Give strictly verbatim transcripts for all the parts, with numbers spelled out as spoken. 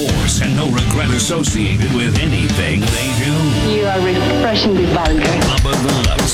remorse and no regret associated with anything they do. You are refreshingly vulgar. Bubba the Love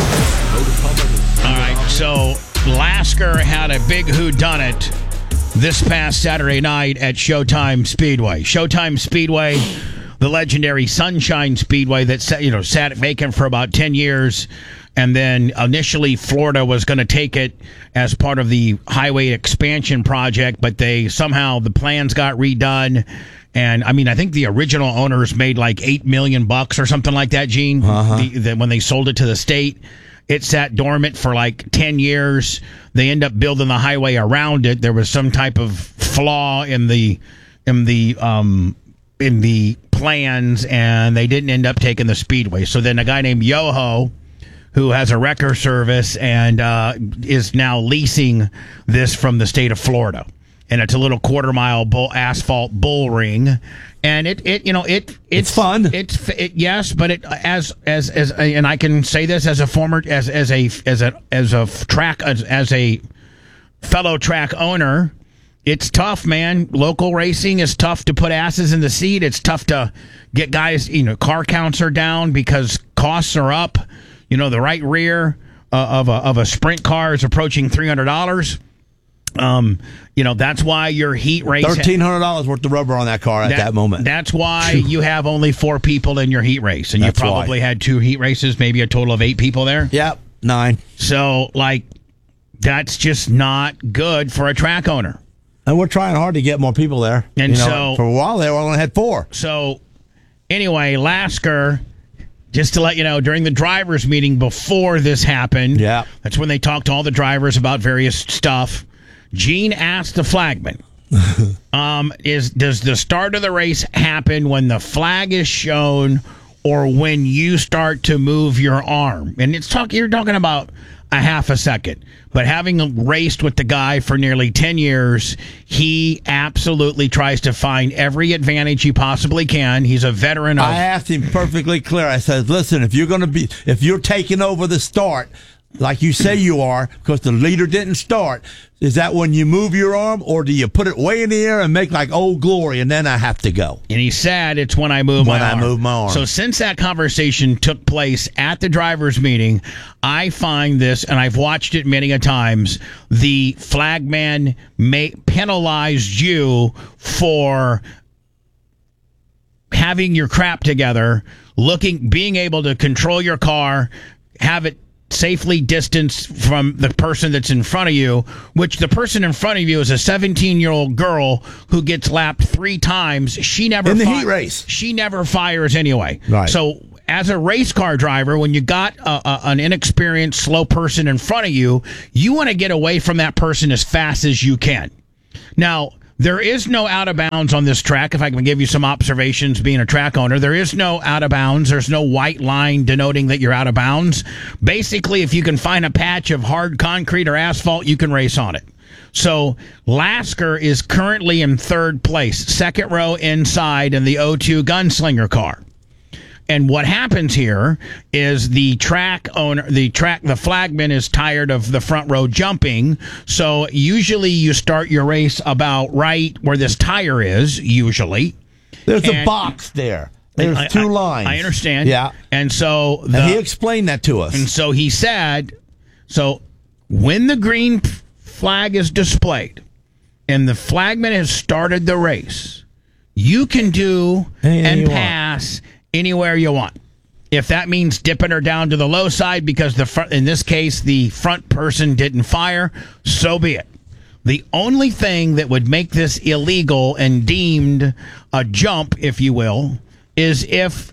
Spot. All right, so Lasker had a big whodunit this past Saturday night at Showtime Speedway. Showtime Speedway, the legendary Sunshine Speedway that sat, you know, sat vacant for about ten years. And then initially Florida was going to take it as part of the highway expansion project, but they somehow the plans got redone. And I mean, I think the original owners made like eight million bucks or something like that, Gene, Uh-huh. the, the, when they sold it to the state. It sat dormant for like ten years. They end up building the highway around it. There was some type of flaw in the in the um in the plans, and they didn't end up taking the speedway. So then a guy named Yoho, who has a wrecker service and uh, is now leasing this from the state of Florida. And it's a little quarter mile bull, asphalt bull ring. And it, it you know, it it's, It's fun. It's it, yes, but it as as as and I can say this as a former as as a as a as a track as, as a fellow track owner, it's tough, man. Local racing is tough to put asses in the seat. It's tough to get guys, you know, car counts are down because costs are up. You know, the right rear uh, of a of a sprint car is approaching three hundred dollars. Um, you know, that's why your heat race thirteen hundred dollars worth of rubber on that car at that, that moment. That's why you have only four people in your heat race, and That's you probably why. had two heat races, maybe a total of eight people there. Yep, nine. So, like, that's just not good for a track owner. And we're trying hard to get more people there. And you know, so- for a while there, we only had four. So, anyway, Lasker, just to let you know, during the drivers' meeting before this happened, Yeah. that's when they talked to all the drivers about various stuff. Gene asked the flagman, um, is does the start of the race happen when the flag is shown or when you start to move your arm? And it's talk, you're talking about a half a second. But having raced with the guy for nearly ten years, he absolutely tries to find every advantage he possibly can. He's a veteran of... I asked him perfectly clear. I said, listen, if you're going to be, if you're taking over the start, like you say you are, because the leader didn't start, is that when you move your arm, or do you put it way in the air and make like Old Glory, and then I have to go? And he said it's when I move When my I arm. move my arm. So since that conversation took place at the drivers' meeting, I find this, and I've watched it many a times, the flagman may penalized you for having your crap together, looking, being able to control your car, have it safely distanced from the person that's in front of you, which the person in front of you is a seventeen-year-old girl who gets lapped three times. She never In the fi- heat race. She never fires anyway. Right. So as a race car driver, when you got a, a, an inexperienced, slow person in front of you, you want to get away from that person as fast as you can. Now, there is no out of bounds on this track. If I can give you some observations being a track owner, there is no out of bounds. There's no white line denoting that you're out of bounds. Basically, if you can find a patch of hard concrete or asphalt, you can race on it. So Lasker is currently in third place, second row inside in the O two Gunslinger car. And what happens here is the track owner, the track, the flagman is tired of the front row jumping. So usually you start your race about right where this tire is, usually. There's And- a box there. There's I- two I- lines. I understand. Yeah. And so the, And he explained that to us. and so he said, so when the green p- flag is displayed and the flagman has started the race, you can do Anything and you want. pass anywhere you want. If that means dipping her down to the low side because the front, in this case, the front person didn't fire, so be it. The only thing that would make this illegal and deemed a jump, if you will, is if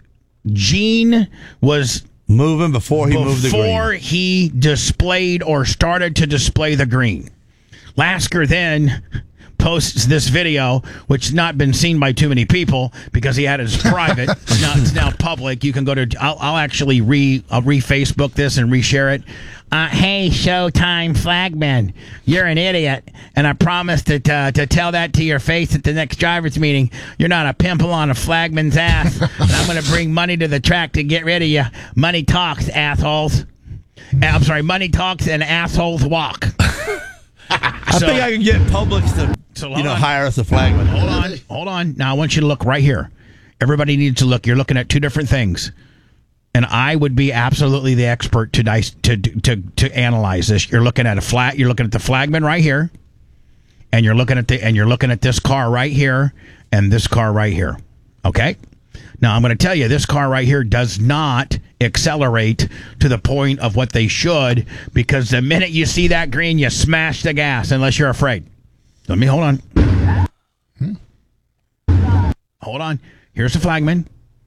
Gene was Moving before he moved the before green. he displayed or started to display the green. Lasker then posts this video, which has not been seen by too many people because he had it as private. Now it's now public. You can go to. I'll, I'll actually re I'll re-Facebook this and reshare it. Uh, hey, Showtime flagman, you're an idiot, and I promise to uh, to tell that to your face at the next drivers' meeting. You're not a pimple on a flagman's ass, and I'm going to bring money to the track to get rid of you. Money talks, assholes. I'm sorry, money talks and assholes walk. I think I can get Publix to So you hold know on. hire us a flagman. Hold on, hold on. on. Now I want you to look right here. Everybody needs to look. You're looking at two different things. And I would be absolutely the expert to dice, to to to analyze this. You're looking at a flag. You're looking at the flagman right here, and you're looking at the and you're looking at this car right here, and this car right here. Okay. Now I'm going to tell you, this car right here does not accelerate to the point of what they should, because the minute you see that green, you smash the gas unless you're afraid. Let me hold on. Hmm. Hold on. Here's the flagman.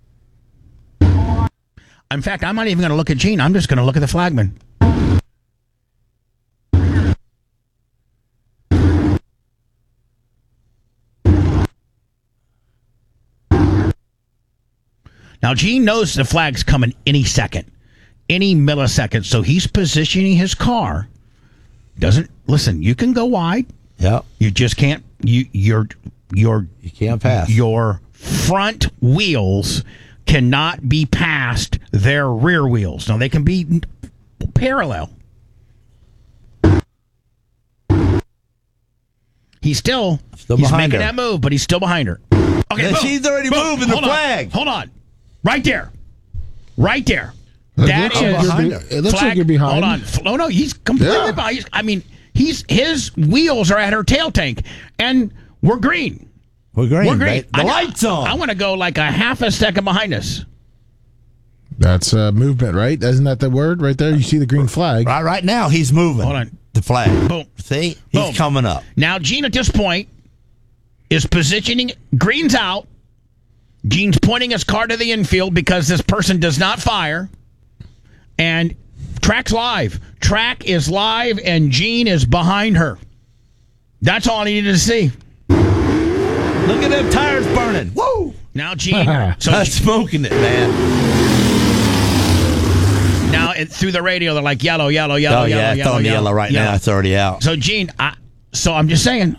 In fact, I'm not even going to look at Gene. I'm just going to look at the flagman. Now, Gene knows the flag's coming any second, any millisecond, so he's positioning his car. Doesn't listen. You can go wide. Yeah. You just can't. You your your You can't pass. Your front wheels cannot be past their rear wheels. Now, they can be parallel. He's still, Still he's behind making her. that move, but he's still behind her. Okay, Yeah, boom, she's already boom. moving the Hold on, flag. Hold on. Right there. Right there. It That looks like is you're be- it looks like you're behind. Hold on. F- No, no, he's completely Yeah. behind. He's- I mean, he's his wheels are at her tail tank, and we're green. We're green. We're green. Right? The I, light's on. I want to go like a half a second behind us. That's uh, movement, right? Isn't that the word right there? You see the green flag. Right, right now, he's moving. Hold on. The flag. Boom. See? He's Boom. coming up. Now, Gene at this point is positioning. Green's out. Gene's pointing his car to the infield because this person does not fire. And track's live. Track is live, and Gene is behind her. That's all I needed to see. Look at them tires burning. Woo! Now, Gene. so I'm smoking it, man. now it, through the radio, they're like yellow, yellow, yellow, Oh, yellow, yeah, it's yellow, on yellow, yellow right yellow. now. It's already out. So, Gene, I, so I'm just saying.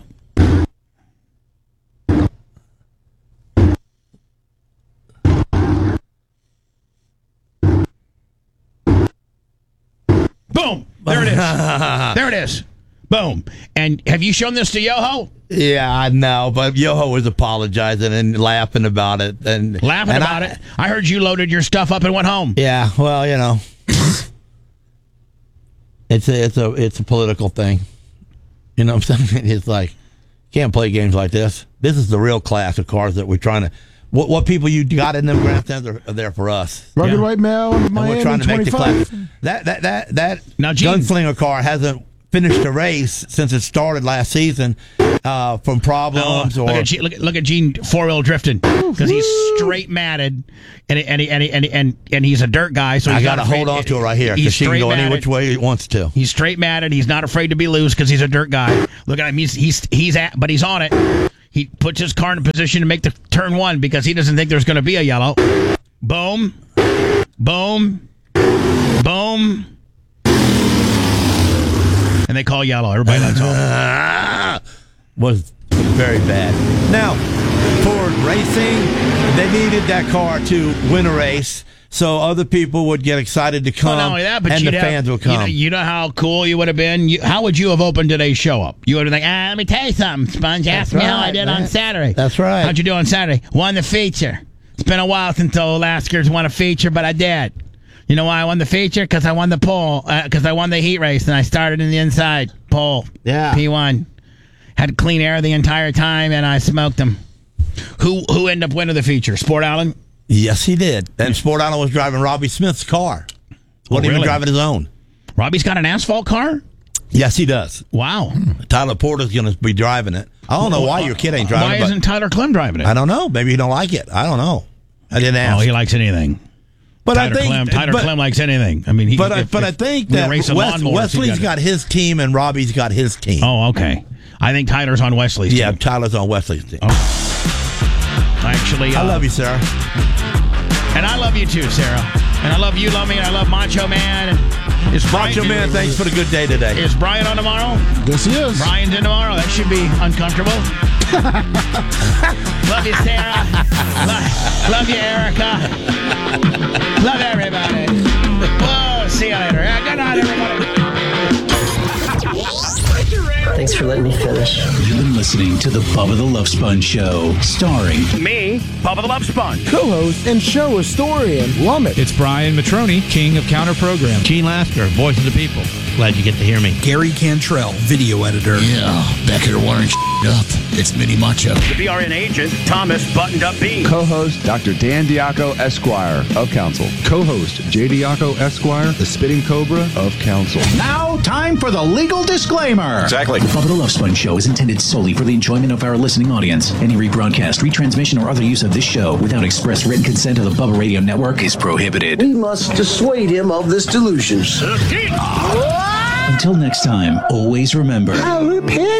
Boom! There it is. There it is. Boom. And have you shown this to Yoho? Yeah, I know, but Yoho was apologizing and laughing about it. and Laughing and about I- it. I heard you loaded your stuff up and went home. Yeah, well, you know. it's a it's a it's a political thing. You know what I'm saying? It's like, can't play games like this. This is the real class of cars that we're trying to. What what people you got in them grandstands are, are there for us. Rugged Yeah. White Male, And Miami we're trying to make the twenty-five. class. That that that that Now, Gene- gunslinger car hasn't finished a race since it started last season uh, from problems Oh, or look, at Gene, look, at, look at Gene four wheel drifting because he's straight matted, and and he, and he, and he, and and he's a dirt guy. So I he's got to not afraid- hold on to it right here He's because she can straight go any matted. which way he wants to. He's straight matted. He's not afraid to be loose because he's a dirt guy. Look at him. He's he's he's at, but he's on it. He puts his car in a position to make the turn one because he doesn't think there's going to be a yellow. Boom, boom, boom, and they call yellow. Everybody lets off. Ah, was very bad. Now, Ford Racing, they needed that car to win a race, so other people would get excited to come, Well, not only that, but and you'd the have- fans would You come. know, you know how cool you would have been. You, how would you have opened today's show up? You would have been like, ah, let me tell you something, Sponge. Ask me how I right, did man. on Saturday. That's right. How'd you do on Saturday? Won the feature. It's been a while since the Alaskers won a feature, but I did. You know why I won the feature? Because I won the pole. Because I won the heat race, and I started in the inside pole. Yeah. P one. Had clean air the entire time, and I smoked them. Who who ended up winning the feature? Sport Allen? Yes, he did. And Sport Island was driving Robbie Smith's car. Wasn't even really? driving his own. Robbie's got an asphalt car? Yes, he does. Wow. Tyler Porter's going to be driving it. I don't know why your kid ain't driving Why it. but isn't Tyler Clem driving it? I don't know. Maybe he don't like it. I don't know. I didn't ask. Oh, he likes anything. but Tyler I think, Clem, Tyler but, Clem likes anything. I mean, he. But I, if- but I if think we that race a Wes, lawnmower, Wesley's he's got his team and Robbie's got his team. Oh, okay. I think Tyler's on Wesley's yeah, team. Tyler's on Wesley's team. Actually, uh, I love you, Sarah. and I love you too, Sarah. And I love you, love me, and I love Macho Man. And is Macho Brian, Man, thanks for the good day today. Is Brian on tomorrow? Yes, he is. Brian's in tomorrow. That should be uncomfortable. Love you, Sarah. Lo- love you, Erica. Love everybody. Whoa, see you later. Yeah, good night, everybody. Thanks for letting me finish. You've been listening to the Bubba the Love Sponge Show, starring Me, Bubba the Love Sponge. Co-host and show historian, Lummit. It's Brian Matroni, king of counter program. Gene Lasker, voice of the people. Glad you get to hear me. Gary Cantrell, video editor. Yeah, back here wiring up. It's Mini Macho. The B R N agent, Thomas Buttoned Up B. Co-host Doctor Dan Diaco, Esquire of Council. Co-host J. Diaco, Esquire, the Spitting Cobra of Council. Now, time for the legal disclaimer. Exactly. The Bubba the Love Sponge Show is intended solely for the enjoyment of our listening audience. Any rebroadcast, retransmission, or other use of this show without express written consent of the Bubba Radio Network is prohibited. We must dissuade him of this delusion. Until next time, always remember... I repent.